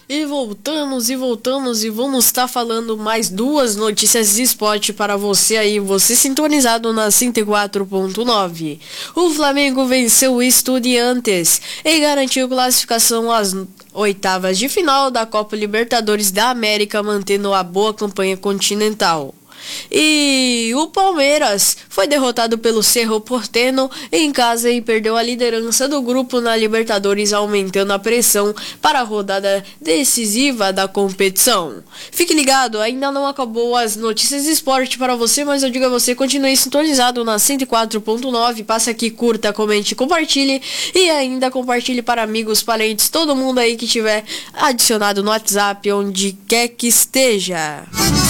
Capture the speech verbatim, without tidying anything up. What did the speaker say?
E voltamos, e voltamos, e vamos estar falando mais duas notícias de esporte para você aí, você sintonizado na cento e quatro ponto nove. O Flamengo venceu o Estudiantes e garantiu classificação às oitavas de final da Copa Libertadores da América, mantendo a boa campanha continental. E o Palmeiras foi derrotado pelo Cerro Porteño em casa e perdeu a liderança do grupo na Libertadores, aumentando a pressão para a rodada decisiva da competição. Fique ligado, ainda não acabou as notícias de esporte para você, mas eu digo a você, continue sintonizado na cento e quatro ponto nove, passe aqui, curta, comente, compartilhe e ainda compartilhe para amigos, parentes, todo mundo aí que tiver adicionado no WhatsApp, onde quer que esteja.